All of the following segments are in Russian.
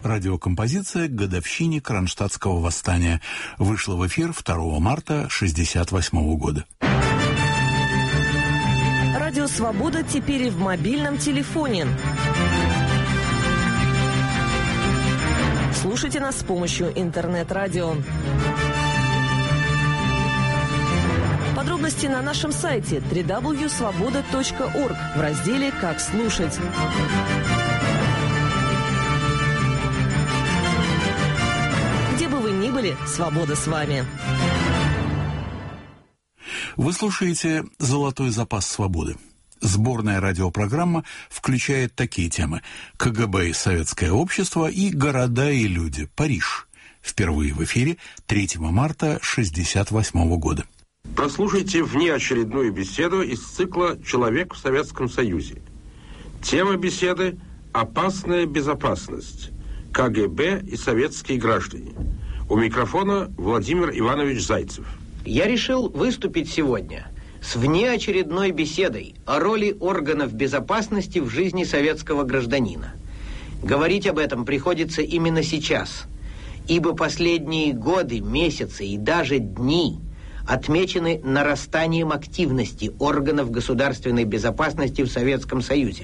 Радиокомпозиция к годовщине Кронштадтского восстания вышла в эфир 2 марта 1968 года. Радио «Свобода» теперь и в мобильном телефоне. Слушайте нас с помощью интернет-радио. Подробности на нашем сайте www.svoboda.org в разделе «Как слушать». Где бы вы ни были, свобода с вами. Вы слушаете «Золотой запас свободы». Сборная радиопрограмма включает такие темы: КГБ и советское общество и города и люди. Париж. Впервые в эфире 3 марта 1968 года. Прослушайте внеочередную беседу из цикла «Человек в Советском Союзе». Тема беседы «Опасная безопасность. КГБ и советские граждане». У микрофона Владимир Иванович Зайцев. Я решил выступить сегодня с внеочередной беседой о роли органов безопасности в жизни советского гражданина. Говорить об этом приходится именно сейчас, ибо последние годы, месяцы и даже дни отмечены нарастанием активности органов государственной безопасности в Советском Союзе.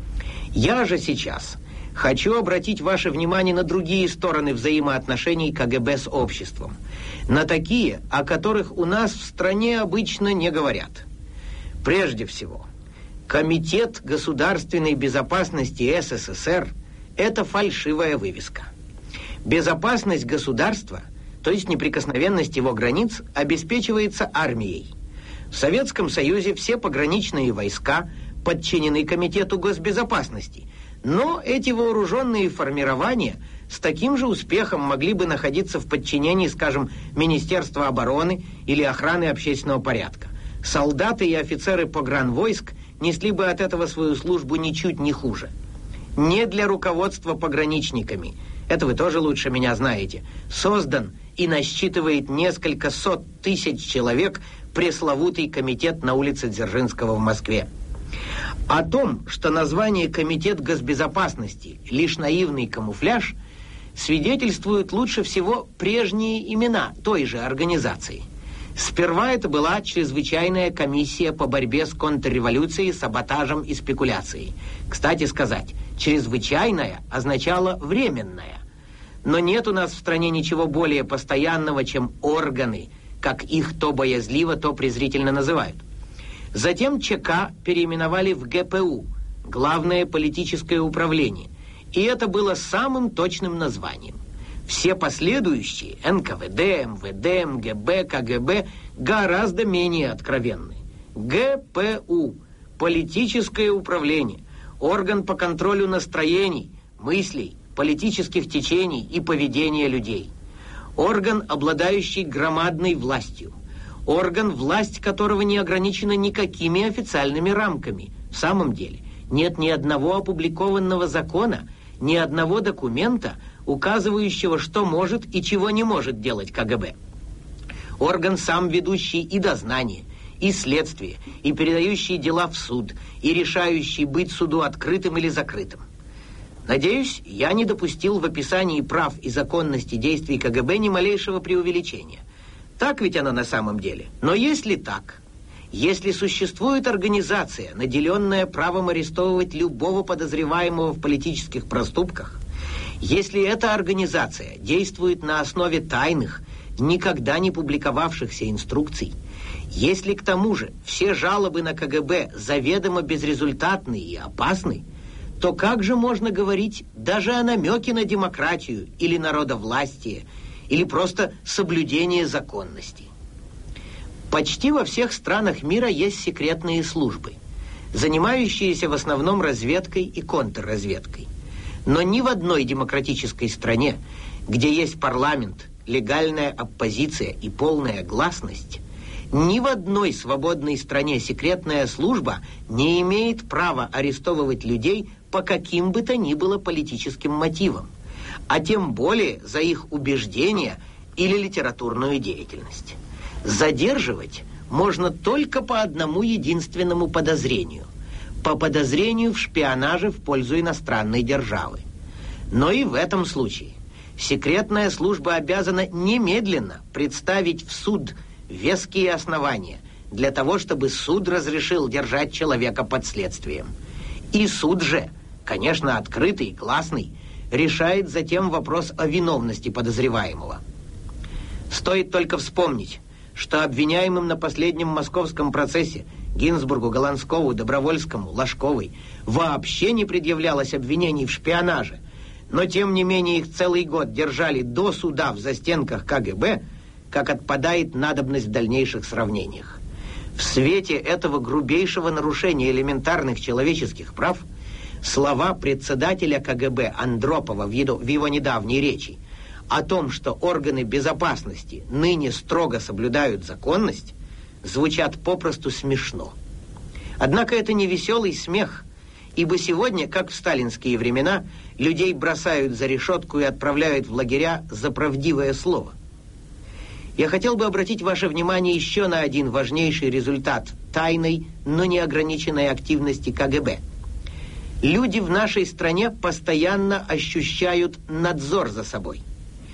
Я же сейчас хочу обратить ваше внимание на другие стороны взаимоотношений КГБ с обществом, на такие, о которых у нас в стране обычно не говорят. Прежде всего, Комитет государственной безопасности СССР – это фальшивая вывеска. Безопасность государства, то есть неприкосновенность его границ, обеспечивается армией. В Советском Союзе все пограничные войска подчинены Комитету госбезопасности, но эти вооруженные формирования с таким же успехом могли бы находиться в подчинении, скажем, Министерства обороны или охраны общественного порядка. Солдаты и офицеры погранвойск несли бы от этого свою службу ничуть не хуже. Не для руководства пограничниками, это вы тоже лучше меня знаете, создан и насчитывает несколько сот тысяч человек пресловутый комитет на улице Дзержинского в Москве. О том, что название «Комитет госбезопасности» лишь наивный камуфляж, свидетельствуют лучше всего прежние имена той же организации. Сперва это была чрезвычайная комиссия по борьбе с контрреволюцией, саботажем и спекуляцией. Кстати сказать, чрезвычайная означала временная. Но нет у нас в стране ничего более постоянного, чем органы, как их то боязливо, то презрительно называют. Затем ЧК переименовали в ГПУ, Главное политическое управление, и это было самым точным названием. Все последующие НКВД, МВД, МГБ, КГБ гораздо менее откровенны. ГПУ – политическое управление, орган по контролю настроений, мыслей, политических течений и поведения людей. Орган, обладающий громадной властью. Орган, власть которого не ограничена никакими официальными рамками. В самом деле, нет ни одного опубликованного закона, ни одного документа, указывающего, что может и чего не может делать КГБ. Орган, сам ведущий и дознание, и следствие, и передающий дела в суд, и решающий, быть суду открытым или закрытым. Надеюсь, я не допустил в описании прав и законности действий КГБ ни малейшего преувеличения. Так ведь оно на самом деле. Но если так, если существует организация, наделенная правом арестовывать любого подозреваемого в политических проступках, если эта организация действует на основе тайных, никогда не публиковавшихся инструкций, если к тому же все жалобы на КГБ заведомо безрезультатны и опасны, то как же можно говорить даже о намеке на демократию или народовластие, или просто соблюдение законности? Почти во всех странах мира есть секретные службы, занимающиеся в основном разведкой и контрразведкой. Но ни в одной демократической стране, где есть парламент, легальная оппозиция и полная гласность, ни в одной свободной стране секретная служба не имеет права арестовывать людей по каким бы то ни было политическим мотивам, а тем более за их убеждения или литературную деятельность. Задерживать можно только по одному единственному подозрению – по подозрению в шпионаже в пользу иностранной державы. Но и в этом случае секретная служба обязана немедленно представить в суд веские основания для того, чтобы суд разрешил держать человека под следствием. И суд же, конечно, открытый и гласный, решает затем вопрос о виновности подозреваемого. Стоит только вспомнить, что обвиняемым на последнем московском процессе Гинзбургу, Голландскову, Добровольскому, Ложковой вообще не предъявлялось обвинений в шпионаже, но тем не менее их целый год держали до суда в застенках КГБ, как отпадает надобность в дальнейших сравнениях. В свете этого грубейшего нарушения элементарных человеческих прав слова председателя КГБ Андропова в его недавней речи о том, что органы безопасности ныне строго соблюдают законность, звучат попросту смешно. Однако это не веселый смех, ибо сегодня, как в сталинские времена, людей бросают за решетку и отправляют в лагеря за правдивое слово. Я хотел бы обратить ваше внимание еще на один важнейший результат тайной, но не ограниченной активности КГБ. Люди в нашей стране постоянно ощущают надзор за собой.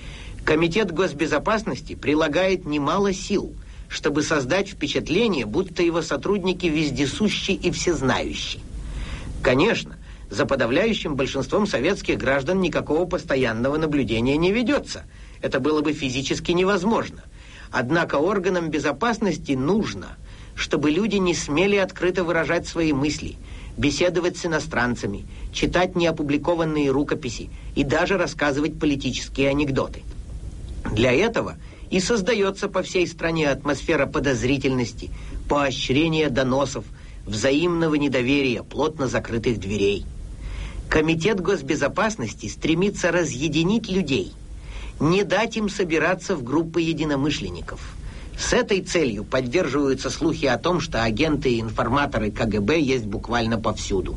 Комитет госбезопасности прилагает немало сил, чтобы создать впечатление, будто его сотрудники вездесущи и всезнающи. Конечно, за подавляющим большинством советских граждан никакого постоянного наблюдения не ведется. Это было бы физически невозможно. Однако органам безопасности нужно, чтобы люди не смели открыто выражать свои мысли, беседовать с иностранцами, читать неопубликованные рукописи и даже рассказывать политические анекдоты. Для этого и создается по всей стране атмосфера подозрительности, поощрения доносов, взаимного недоверия, плотно закрытых дверей. Комитет госбезопасности стремится разъединить людей, не дать им собираться в группы единомышленников. С этой целью поддерживаются слухи о том, что агенты и информаторы КГБ есть буквально повсюду.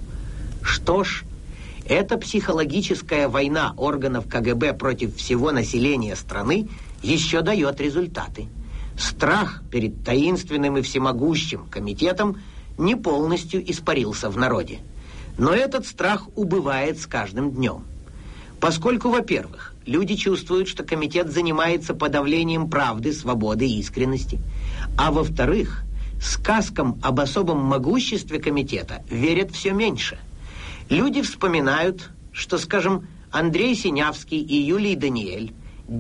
Что ж, эта психологическая война органов КГБ против всего населения страны еще дает результаты. Страх перед таинственным и всемогущим комитетом не полностью испарился в народе. Но этот страх убывает с каждым днем. Поскольку, во-первых, люди чувствуют, что комитет занимается подавлением правды, свободы и искренности, а во-вторых, сказкам об особом могуществе комитета верят все меньше. Люди вспоминают, что, скажем, Андрей Синявский и Юлий Даниэль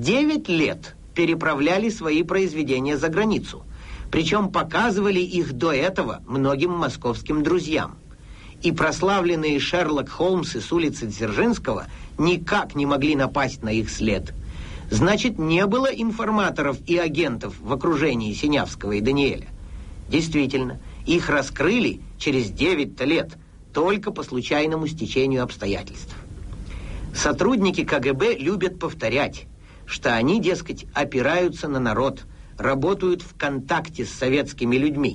9 лет переправляли свои произведения за границу, причем показывали их до этого многим московским друзьям. И прославленные Шерлок Холмсы с улицы Дзержинского никак не могли напасть на их след. Значит, не было информаторов и агентов в окружении Синявского и Даниэля. Действительно, их раскрыли через 9 лет, только по случайному стечению обстоятельств. Сотрудники КГБ любят повторять, что они, дескать, опираются на народ, работают в контакте с советскими людьми.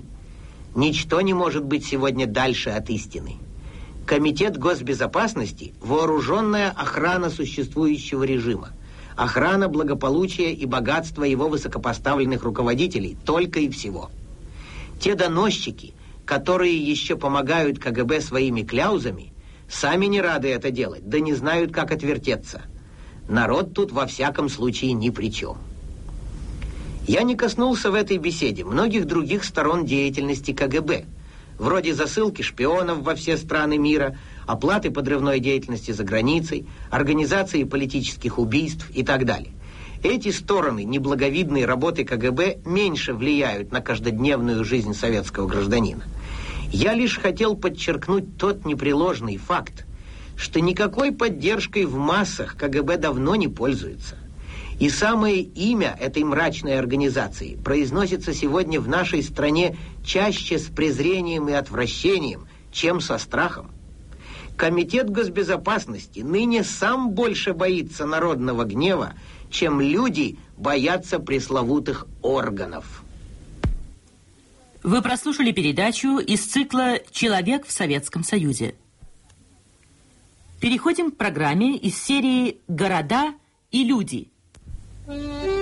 Ничто не может быть сегодня дальше от истины. Комитет госбезопасности – вооруженная охрана существующего режима, охрана благополучия и богатства его высокопоставленных руководителей, только и всего. Те доносчики, которые еще помогают КГБ своими кляузами, сами не рады это делать, да не знают, как отвертеться. Народ тут во всяком случае ни при чем. Я не коснулся в этой беседе многих других сторон деятельности КГБ, вроде засылки шпионов во все страны мира, оплаты подрывной деятельности за границей, организации политических убийств и так далее. Эти стороны неблаговидной работы КГБ меньше влияют на каждодневную жизнь советского гражданина. Я лишь хотел подчеркнуть тот непреложный факт, что никакой поддержкой в массах КГБ давно не пользуется. И самое имя этой мрачной организации произносится сегодня в нашей стране чаще с презрением и отвращением, чем со страхом. Комитет госбезопасности ныне сам больше боится народного гнева, чем люди боятся пресловутых органов. Вы прослушали передачу из цикла «Человек в Советском Союзе». Переходим к программе из серии «Города и люди».